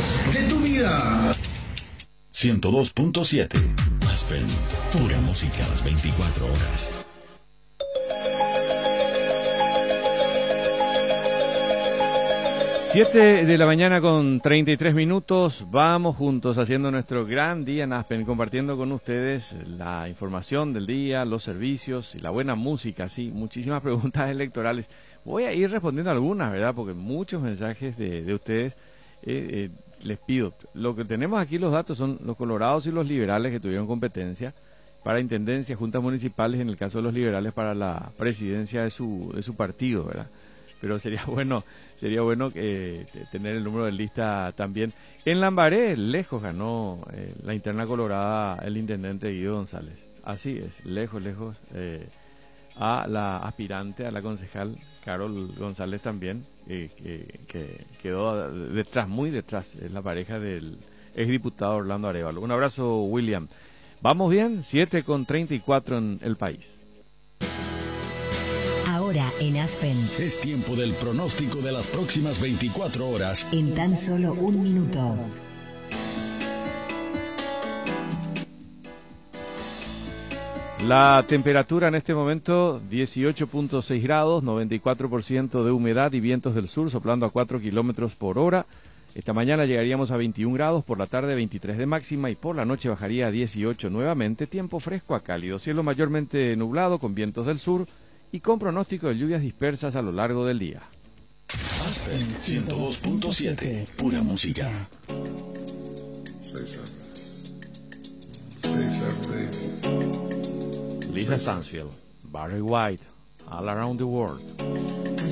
de tu vida. 102.7 Aspen, pura música a las 24 horas. Siete de la mañana con 33 minutos, vamos juntos haciendo nuestro gran día en Aspen, compartiendo con ustedes la información del día, los servicios y la buena música, sí, muchísimas preguntas electorales. Voy a ir respondiendo algunas, ¿verdad? Porque muchos mensajes de ustedes, les pido, lo que tenemos aquí los datos son los colorados y los liberales que tuvieron competencia para intendencia, juntas municipales, en el caso de los liberales para la presidencia de su partido, ¿verdad? Pero sería bueno tener el número de lista también. En Lambaré, lejos ganó la interna colorada el intendente Guido González. Así es, lejos, a la aspirante, a la concejal Carol González también, que quedó detrás, muy detrás, es la pareja del exdiputado Orlando Arévalo. Un abrazo, William. ¿Vamos bien? 7:34 en el país. Ahora en Aspen. Es tiempo del pronóstico de las próximas 24 horas. En tan solo un minuto. La temperatura en este momento 18.6 grados, 94% de humedad y vientos del sur soplando a 4 kilómetros por hora. Esta mañana llegaríamos a 21 grados, por la tarde 23 de máxima y por la noche bajaría a 18 nuevamente. Tiempo fresco a cálido, cielo mayormente nublado con vientos del sur y con pronóstico de lluvias dispersas a lo largo del día. Aspen 102.7, pura música. Lisa Stansfield, Barry White, All Around the World.